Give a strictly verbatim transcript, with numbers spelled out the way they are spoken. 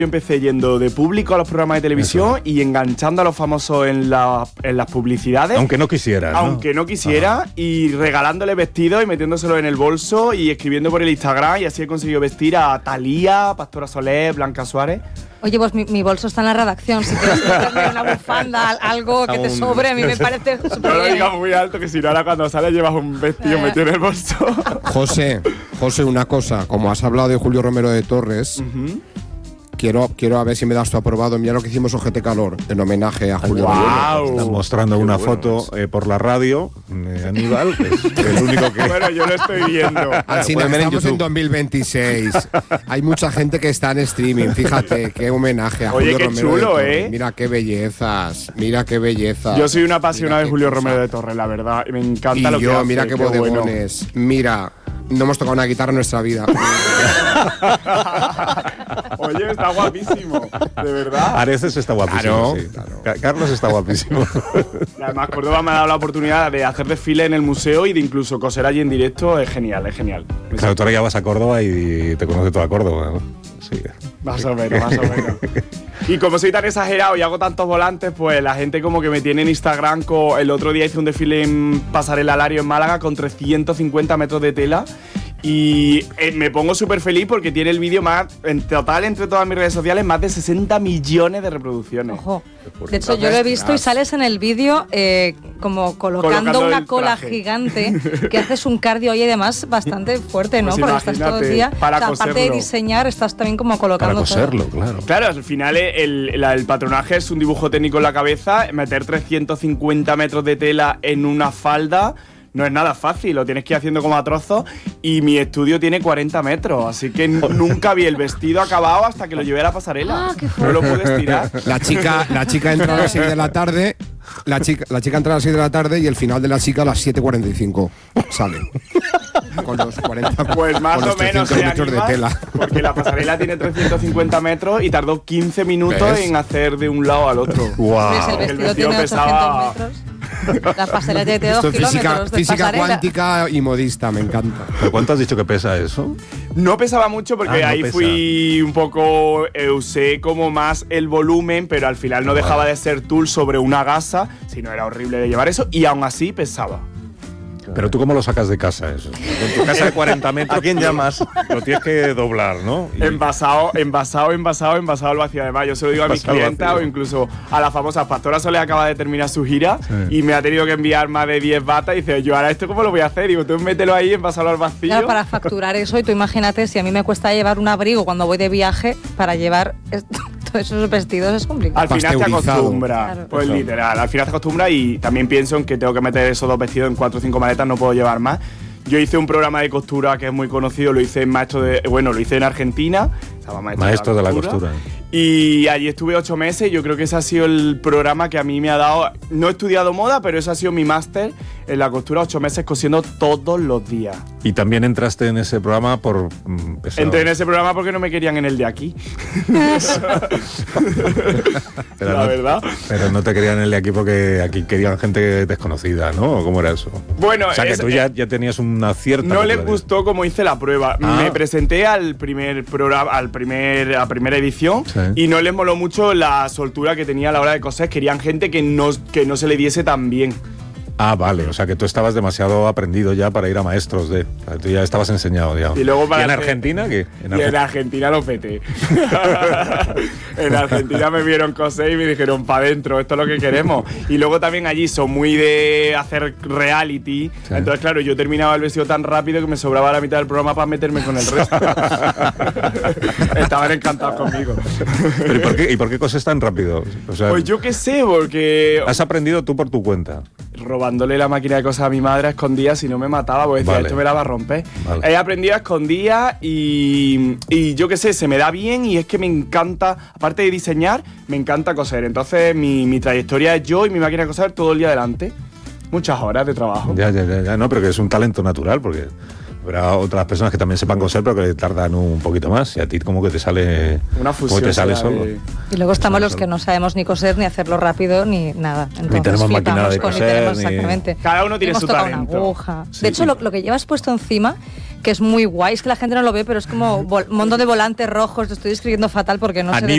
Yo empecé yendo de público a los programas de televisión Eso. y enganchando a los famosos en, la, en las publicidades. Aunque no quisiera, ¿no? Aunque no quisiera, Ajá. y regalándole vestidos y metiéndoselo en el bolso y escribiendo por el Instagram, y así he conseguido vestir a Thalía, Pastora Soler, Blanca Suárez. Oye, pues mi, mi bolso está en la redacción. Si quieres hacerme una bufanda, algo que te sobre, a mí me parece súper No lo bien. digas muy alto, que si no ahora cuando sales llevas un vestido eh. metido en el bolso. José, José, una cosa. Como has hablado de Julio Romero de Torres, uh-huh. quiero, quiero a ver si me das tu aprobado. Mira lo que hicimos Ojete Calor, en homenaje a Julio wow. Romero. Están mostrando Qué una bueno. foto eh, por la radio de Aníbal, que es el único que... Bueno, yo lo estoy viendo. Así bueno, estamos en, en dos mil veintiséis. Hay mucha gente que está en streaming. Fíjate, qué homenaje a Oye, Julio qué Romero chulo, de Torres. ¿eh? Mira qué bellezas, mira qué bellezas. Yo soy una apasionada de Julio cosa. Romero de Torres, la verdad. Me encanta y lo yo, que hace. Mira qué, qué bodegones. Bueno. Mira, no hemos tocado una guitarra en nuestra vida. Oye, está guapísimo, de verdad. Areces está guapísimo, claro, sí. Claro. Carlos está guapísimo. Y además, Córdoba me ha dado la oportunidad de hacer desfile en el museo y de incluso coser allí en directo. Es genial, es genial. Claro, tú ahora ya vas a Córdoba y te conoce toda Córdoba, ¿no? Sí. Más o menos, más o menos. Y como soy tan exagerado y hago tantos volantes, pues la gente como que me tiene en Instagram. Con, el otro día hice un desfile en Pasarela Alario en Málaga con trescientos cincuenta metros de tela. Y eh, me pongo súper feliz porque tiene el vídeo más, en total entre todas mis redes sociales, más de sesenta millones de reproducciones. Ojo. De hecho, yo lo he visto y sales en el vídeo eh, como colocando, colocando una cola traje. gigante, que haces un cardio y además bastante fuerte, ¿no? Pues porque estás todo el día. Para o sea, aparte de diseñar, estás también como colocando para coserlo, todo. claro. Claro, al final el, el, el patronaje es un dibujo técnico en la cabeza, meter trescientos cincuenta metros de tela en una falda. No es nada fácil, lo tienes que ir haciendo como a trozos. Y mi estudio tiene cuarenta metros, así que nunca vi el vestido acabado hasta que lo llevé a la pasarela. Ah, qué no lo pude estirar. La chica, la chica entra a las seis de la tarde. La chica, la chica entra a las seis de la tarde y el final de la chica a las siete cuarenta y cinco sale. Con los cuarenta Pues más o menos metros de tela. Porque la pasarela tiene trescientos cincuenta metros y tardó quince minutos ¿Ves? en hacer de un lado al otro. Wow. El vestido, el vestido tiene pesaba... ochocientos metros. La pasarela tiene dos Esto kilómetros física, de física pasarela. cuántica y modista, me encanta. ¿Pero cuánto has dicho que pesa eso? No pesaba mucho porque ah, no ahí pesa. fui un poco, eh, usé como más el volumen, pero al final no dejaba de ser tul sobre una gasa, si no era horrible de llevar eso, y aún así pesaba. Pero tú, ¿cómo lo sacas de casa eso? En tu casa de cuarenta metros, ¿a quién llamas? Lo tienes que doblar, ¿no? Y... Envasado, envasado, envasado, envasado al vacío. Además, yo se lo digo a mis clientas o incluso a la famosa Pastora Soler, acaba de terminar su gira sí. y me ha tenido que enviar más de diez batas y dice, yo ahora esto ¿cómo lo voy a hacer? Digo, tú mételo ahí, envasalo al vacío. Claro, para facturar eso, y tú imagínate, si a mí me cuesta llevar un abrigo cuando voy de viaje, para llevar esto, todos esos vestidos es complicado. Al final te acostumbras, claro. pues literal, al final te acostumbras y también pienso en que tengo que meter esos dos vestidos en cuatro o cinco maletas, no puedo llevar más. Yo hice un programa de costura que es muy conocido, lo hice en maestro de, bueno, lo hice en Argentina, estaba maestro, maestro de, la de la costura. Y allí estuve ocho meses y yo creo que ese ha sido el programa que a mí me ha dado, no he estudiado moda, pero ese ha sido mi máster en la costura, ocho meses cosiendo todos los días. Y también entraste en ese programa por mm, pesado. Entré en ese programa porque no me querían en el de aquí. pero la no, verdad. Pero no te querían en el de aquí porque aquí querían gente desconocida, ¿no? ¿O cómo era eso? Bueno, o sea, que es, tú ya, ya tenías una cierta... No les gustó cómo hice la prueba. Ah. Me presenté al primer programa, al primer, a primera edición sí. y no les moló mucho la soltura que tenía a la hora de coser. Querían gente que no, que no se le diese tan bien. Ah, vale, o sea que tú estabas demasiado aprendido ya para ir a maestros de... O sea, tú ya estabas enseñado, digamos. Y, luego para ¿Y en hacer, Argentina qué? En, y Argentina? en Argentina lo peté. En Argentina me vieron coser y me dijeron, pa' dentro, esto es lo que queremos. Y luego también allí son muy de hacer reality. Sí. Entonces, claro, yo terminaba el vestido tan rápido que me sobraba la mitad del programa para meterme con el resto. Estaban encantados conmigo. ¿Pero y por qué, y por qué coses tan rápido? O sea, pues yo qué sé, porque... ¿Has aprendido tú por tu cuenta? Robándole la máquina de cosas a mi madre a escondidas, si no me mataba, porque decía, vale. esto me la va a romper. Vale. He aprendido a escondidas y, y yo qué sé, se me da bien y es que me encanta, aparte de diseñar, me encanta coser. Entonces mi, mi trayectoria es yo y mi máquina de coser todo el día adelante. Muchas horas de trabajo. Ya, ya, ya, ya. No, pero que es un talento natural, porque habrá otras personas que también sepan coser, pero que tardan un poquito más. Y a ti como que te sale... Una fusión. Te sale solo. De... Y luego estamos los que no sabemos ni coser, ni hacerlo rápido, ni nada. Entonces, ni tenemos máquina de con, coser, tenemos, ni... Exactamente. Cada uno tiene Hemos su tocado talento. Una aguja. Sí, de hecho, sí. Lo, lo que llevas puesto encima, que es muy guay, es que la gente no lo ve, pero es como un montón de volantes rojos. Lo estoy escribiendo fatal porque no sé de